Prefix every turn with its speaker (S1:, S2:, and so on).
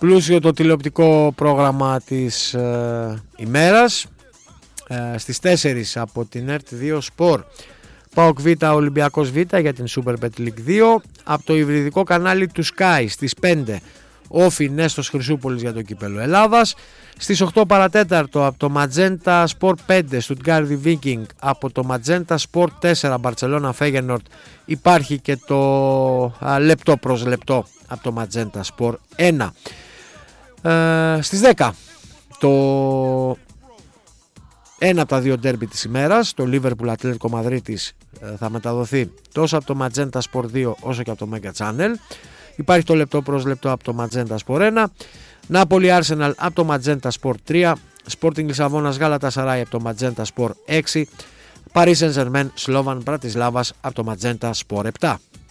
S1: Πλούσιο το τηλεοπτικό πρόγραμμα της ημέρας. Στις 4 από την ΕΡΤ2 Sport ΠΑΟΚ Β Ολυμπιακός Β για την Super Bet League 2. Από το υβριδικό κανάλι του Sky στις 5 Όφι Νέστος Χρυσούπολης για το κύπελλο Ελλάδας. Στις 8 παρατέταρτο από το Magenta Sport 5 Stuttgart Viking, από το Magenta Sport 4 Barcelona Feyenoord υπάρχει και το λεπτό προς λεπτό από το Magenta Sport 1. Στις 10 το ένα από τα δύο ντέρμπι της ημέρας, το Liverpool Ατλέτικο Μαδρίτης, θα μεταδοθεί τόσο από το Magenta Sport 2 όσο και από το Mega Channel. Υπάρχει το λεπτό προς λεπτό από το Magenta Sport 1. Νάπολη Arsenal από το Magenta Sport 3. Sporting Λισαβόνας Γαλατασαράι από το Magenta Sport 6. Paris Saint-Germain Slovan Bratislavas από το Magenta Sport 7.